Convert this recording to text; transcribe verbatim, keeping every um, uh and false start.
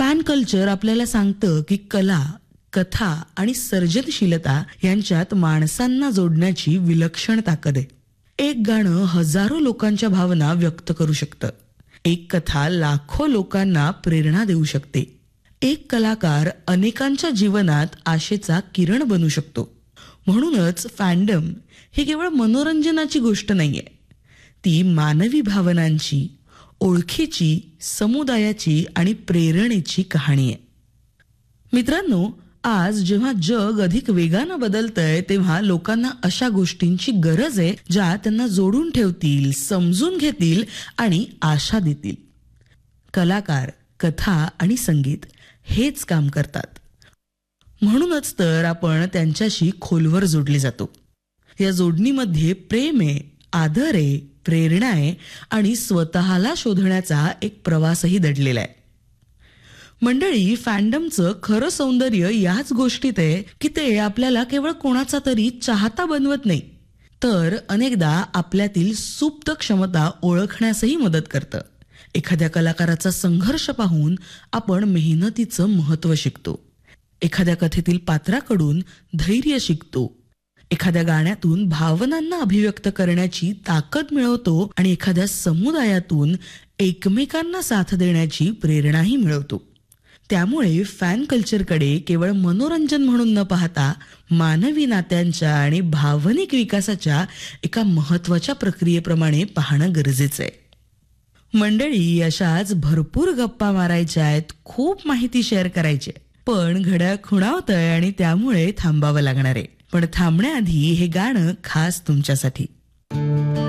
Fan culture आपल्याला सांगतं की कला, कथा आणि सर्जनशीलता यांच्यात माणसांना जोडण्याची विलक्षण ताकद आहे. एक गाणं हजारो लोकांच्या भावना व्यक्त करू शकतं. एक कथा लाखो लोकांना प्रेरणा देऊ शकते. एक कलाकार अनेकांच्या जीवनात आशेचा किरण बनू शकतो. म्हणूनच फॅन्डम ही केवळ मनोरंजनाची गोष्ट नाहीये, ती मानवी भावनांची, ओळखीची, समुदायाची आणि प्रेरणेची कहाणी आहे. मित्रांनो, आज जेव्हा जग अधिक वेगानं बदलतंय तेव्हा लोकांना अशा गोष्टींची गरज आहे ज्या त्यांना जोडून ठेवतील, समजून घेतील आणि आशा देतील. कलाकार, कथा आणि संगीत हेच काम करतात. म्हणूनच तर आपण त्यांच्याशी खोलवर जोडले जातो. या जोडणीमध्ये प्रेम आहे, आदर आहे, प्रेरणा आहे आणि स्वतःला शोधण्याचा एक प्रवासही दडलेला आहे. मंडळी, फॅन्डमचं खरं सौंदर्य याच गोष्टीत आहे की ते आपल्याला केवळ कोणाचा तरी चाहता बनवत नाही, तर अनेकदा आपल्यातील सुप्त क्षमता ओळखण्यासही मदत करतं. एखाद्या कलाकाराचा संघर्ष पाहून आपण मेहनतीचं महत्त्व शिकतो. एखाद्या कथेतील पात्राकडून धैर्य शिकतो. एखाद्या गाण्यातून भावनांना अभिव्यक्त करण्याची ताकद मिळवतो आणि एखाद्या समुदायातून एकमेकांना साथ देण्याची प्रेरणाही मिळवतो. त्यामुळे फॅन कल्चरकडे केवळ मनोरंजन म्हणून न पाहता मानवी नात्यांच्या आणि भावनिक विकासाच्या एका महत्त्वाच्या प्रक्रियेप्रमाणे पाहणं गरजेचं आहे. मंडळी, अशाच भरपूर गप्पा मारायच्या आहेत, खूप माहिती शेअर करायची आहे, पण घड्याळ खुणावतंय आणि त्यामुळे थांबावं लागणार आहे. पण थांबण्याआधी हे गाणं खास तुमच्यासाठी.